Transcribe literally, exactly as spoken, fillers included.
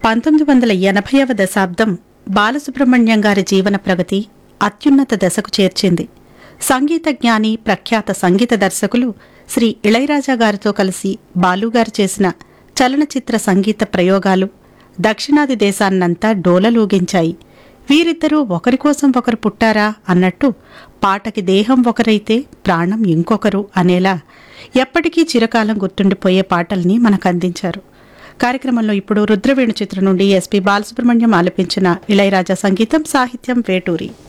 పంతొమ్మిది వందల ఎనభైవ దశాబ్దం బాలసుబ్రహ్మణ్యం గారి జీవన ప్రగతి అత్యున్నత దశకు చేర్చింది. సంగీత జ్ఞాని, ప్రఖ్యాత సంగీత దర్శకులు శ్రీ ఇళయరాజా గారితో కలిసి బాలుగారు చేసిన చలనచిత్ర సంగీత ప్రయోగాలు దక్షిణాది దేశాన్నంతా డోలలూగించాయి. వీరిద్దరూ ఒకరి కోసం ఒకరు పుట్టారా అన్నట్టు పాటకి దేహం ఒకరైతే ప్రాణం ఇంకొకరు అనేలా ఎప్పటికీ చిరకాలం గుర్తుండిపోయే పాటల్ని మనకందించారు. కార్యక్రమంలో ఇప్పుడు రుద్రవేణు చిత్రం నుండి ఎస్పి బాలసుబ్రహ్మణ్యం ఆలపించిన ఇళయరాజా సంగీతం, సాహిత్యం వేటూరి.